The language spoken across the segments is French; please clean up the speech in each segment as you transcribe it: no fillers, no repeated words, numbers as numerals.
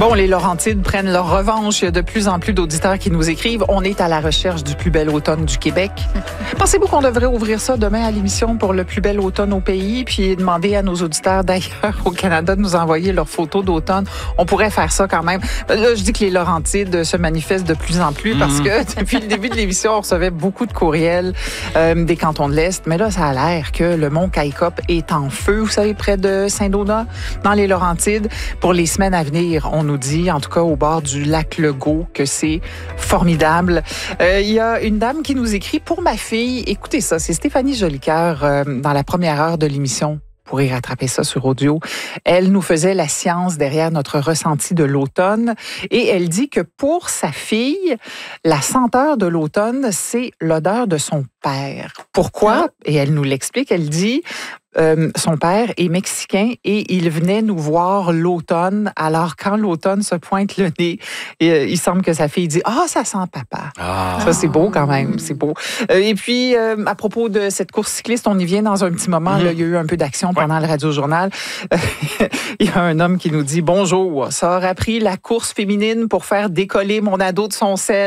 Bon, les Laurentides prennent leur revanche. Il y a de plus en plus d'auditeurs qui nous écrivent. On est à la recherche du plus bel automne du Québec. Pensez-vous qu'on devrait ouvrir ça demain à l'émission pour le plus bel automne au pays, puis demander à nos auditeurs d'ailleurs au Canada de nous envoyer leurs photos d'automne? On pourrait faire ça quand même. Là, je dis que les Laurentides se manifestent de plus en plus parce que depuis le début de l'émission, on recevait beaucoup de courriels des cantons de l'Est. Mais là, ça a l'air que le mont Caïcop est en feu, vous savez, près de Saint-Donat, dans les Laurentides. Pour les semaines à venir, on nous dit, en tout cas au bord du lac Legault, que c'est formidable. Il y a une dame qui nous écrit, pour ma fille, écoutez ça, c'est Stéphanie Jolicoeur dans la première heure de l'émission. Vous pourrez rattraper ça sur audio. Elle nous faisait la science derrière notre ressenti de l'automne et elle dit que pour sa fille, la senteur de l'automne, c'est l'odeur de son père. Pourquoi? Et elle nous l'explique. Elle dit... son père est mexicain et il venait nous voir l'automne. Alors, quand l'automne se pointe le nez, il semble que sa fille dit « Ah, ça sent papa. » Ça, c'est beau quand même, c'est beau. Et puis, à propos de cette course cycliste, on y vient dans un petit moment. Là, il y a eu un peu d'action pendant le Radio-Journal. Il y a un homme qui nous dit « Bonjour, ça aurait pris la course féminine pour faire décoller mon ado de son sel. »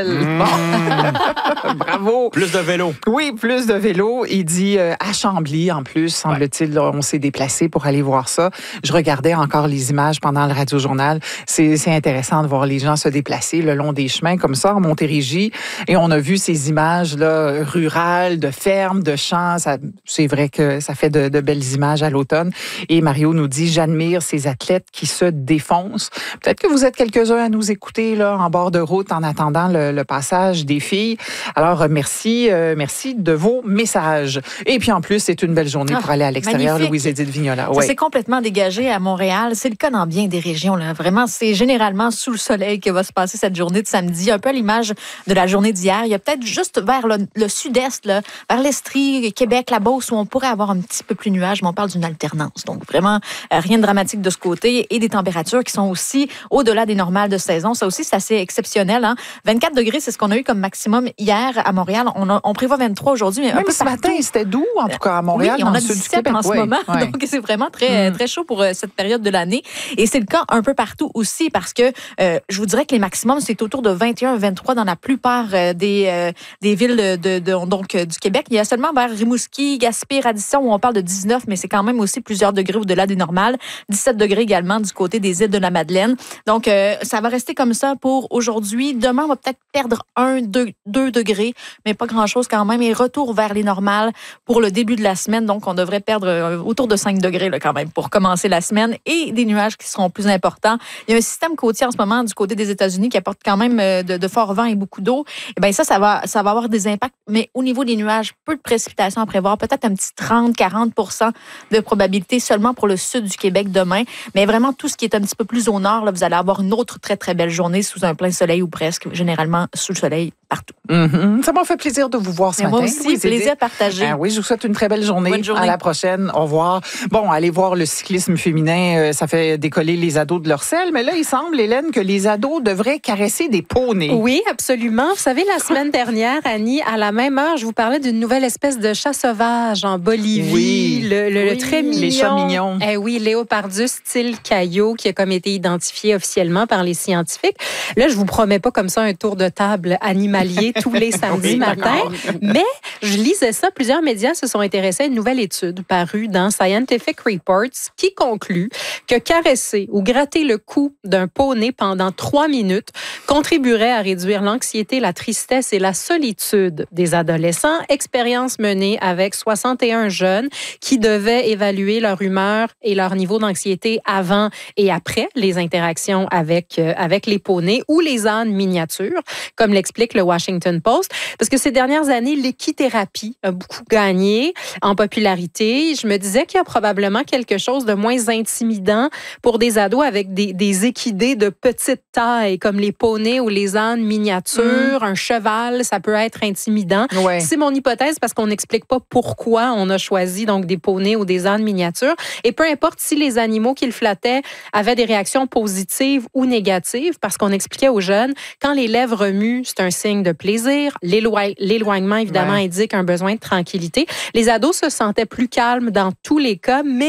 Bon. Bravo. Plus de vélo. Oui, plus de vélo. Il dit à Chambly, en plus, semble-t-il. Là, on s'est déplacé pour aller voir ça. Je regardais encore les images pendant le Radio-Journal. C'est intéressant de voir les gens se déplacer le long des chemins comme ça en Montérégie. Et on a vu ces images là rurales, de fermes, de champs. C'est vrai que ça fait de belles images à l'automne. Et Mario nous dit, j'admire ces athlètes qui se défoncent. Peut-être que vous êtes quelques-uns à nous écouter là en bord de route en attendant le passage des filles. Alors, merci de vos messages. Et puis en plus, c'est une belle journée pour aller à l'extérieur. Louise-Édith Vignola. Ça s'est complètement dégagé à Montréal. C'est le cas dans bien des régions. Là. Vraiment, c'est généralement sous le soleil que va se passer cette journée de samedi. Un peu à l'image de la journée d'hier. Il y a peut-être juste vers le sud-est, là, vers l'Estrie, Québec, la Beauce, où on pourrait avoir un petit peu plus de nuages, mais on parle d'une alternance. Donc, vraiment, rien de dramatique de ce côté. Et des températures qui sont aussi au-delà des normales de saison. Ça aussi, c'est assez exceptionnel. Hein? 24 degrés, c'est ce qu'on a eu comme maximum hier à Montréal. On prévoit 23 aujourd'hui, mais un peu ce matin, c'était doux, en tout cas, à Montréal, oui, dans on le a sud 17 du Québec. En ce moment. Donc, c'est vraiment très chaud pour cette période de l'année. Et c'est le cas un peu partout aussi parce que je vous dirais que les maximums, c'est autour de 21, 23 dans la plupart des villes du Québec. Il y a seulement vers Rimouski, Gaspé, Radisson où on parle de 19, mais c'est quand même aussi plusieurs degrés au-delà des normales. 17 degrés également du côté des îles de la Madeleine. Donc, ça va rester comme ça pour aujourd'hui. Demain, on va peut-être perdre 2 degrés, mais pas grand-chose quand même. Et retour vers les normales pour le début de la semaine. Donc, on devrait perdre autour de 5 degrés là, quand même pour commencer la semaine et des nuages qui seront plus importants. Il y a un système côtier en ce moment du côté des États-Unis qui apporte quand même de forts vents et beaucoup d'eau. Et bien ça va avoir des impacts, mais au niveau des nuages, peu de précipitations à prévoir, peut-être un petit 30-40% de probabilité seulement pour le sud du Québec demain. Mais vraiment, tout ce qui est un petit peu plus au nord, là, vous allez avoir une autre très, très belle journée sous un plein soleil ou presque, généralement sous le soleil partout. Ça m'a fait plaisir de vous voir ce matin. Moi aussi, plaisir partagé. Oui, je vous souhaite une très belle journée. Bonne journée. À la prochaine. Au revoir. Bon, allez voir le cyclisme féminin. Ça fait décoller les ados de leur selle. Mais là, il semble, Hélène, que les ados devraient caresser des poneys. Oui, absolument. Vous savez, la semaine dernière, Annie, à la même heure, je vous parlais d'une nouvelle espèce de chat sauvage en Bolivie. Oui. Le très mignon. Les chats mignons. Oui, Léopardus style Caillot, qui a comme été identifié officiellement par les scientifiques. Là, je vous promets pas comme ça un tour de table animalier tous les samedis matins. Mais je lisais ça. Plusieurs médias se sont intéressés à une nouvelle étude parue dans Scientific Reports qui conclut que caresser ou gratter le cou d'un poney pendant 3 minutes contribuerait à réduire l'anxiété, la tristesse et la solitude des adolescents. Expérience menée avec 61 jeunes qui devaient évaluer leur humeur et leur niveau d'anxiété avant et après les interactions avec les poneys ou les ânes miniatures, comme l'explique le Washington Post. Parce que ces dernières années, l'équithérapie a beaucoup gagné en popularité. Je me disais qu'il y a probablement quelque chose de moins intimidant pour des ados avec des équidés de petite taille, comme les poneys ou les ânes miniatures. Un cheval, ça peut être intimidant. Ouais. C'est mon hypothèse parce qu'on n'explique pas pourquoi on a choisi donc des poneys ou des ânes miniatures. Et peu importe si les animaux qu'ils flattaient avaient des réactions positives ou négatives, parce qu'on expliquait aux jeunes, quand les lèvres remuent, c'est un signe de plaisir. L'éloignement, évidemment, indique un besoin de tranquillité. Les ados se sentaient plus calmes dans tous les cas, mais